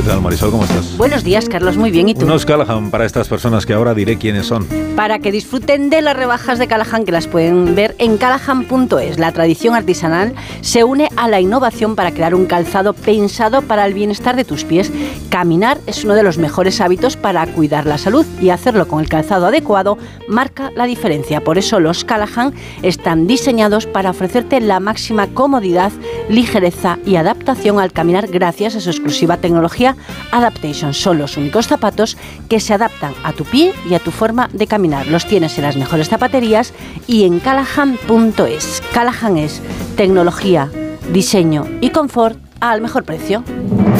tal, Marisol? ¿Cómo estás? Buenos días, Carlos. Muy bien. ¿Y tú? Unos Callahan para estas personas que ahora diré quiénes son. Para que disfruten de las rebajas de Callahan, que las pueden ver en callahan.es. La tradición artesanal se une a la innovación para crear un calzado pensado para el bienestar de tus pies. Caminar es uno de los mejores hábitos para cuidar la salud y hacerlo con el calzado adecuado marca la diferencia. Por eso los Callahan están diseñados para ofrecerte la máxima comodidad, ligereza y adaptación al caminar gracias a su exclusiva tecnología Adaptation. Son los únicos zapatos que se adaptan a tu pie y a tu forma de caminar. Los tienes en las mejores zapaterías y en callahan.es. Callahan es tecnología, diseño y confort al mejor precio.